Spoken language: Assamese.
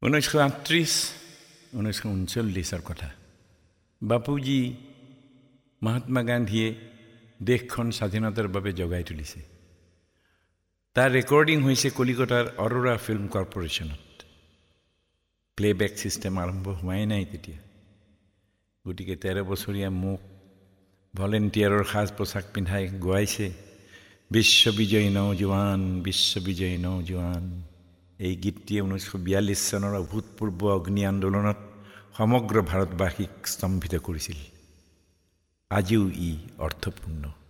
1938-1939 কথা। বাপুজী মহাত্মা গান্ধীয়ে দেশখন স্বাধীনতাৰ বাবে জগাই তুলিছে। তাৰ ৰেকৰ্ডিং হৈছে কলিকতাৰ অৰোৰা ফিল্ম কৰ্পোৰেশ্যনত। প্লেবেক ছিষ্টেম আৰম্ভ হোৱাই নাই তেতিয়া। গতিকে 13 বছৰীয়া মোক ভলেণ্টিয়াৰৰ সাজ পোছাক পিন্ধাই গোৱাইছে, বিশ্ববিজয়ী নৌজোৱান, বিশ্ববিজয়ী নৌজোৱান। এই গীতটিয়ে 1942 চনৰ অভূতপূৰ্ব অগ্নি আন্দোলনত সমগ্ৰ ভাৰতবাসীক স্তম্ভিত কৰিছিল। আজিও ই অৰ্থপূৰ্ণ।